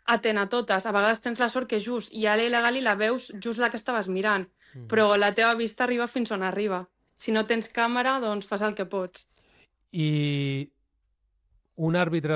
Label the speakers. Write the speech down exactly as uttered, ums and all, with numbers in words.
Speaker 1: atent a totes. A vegades tens la sort que just hi ha la il·legal i la veus just la que estaves mirant, però la teva vista arriba fins on arriba. Si no tens càmera, doncs fas el que pots.
Speaker 2: I un àrbitre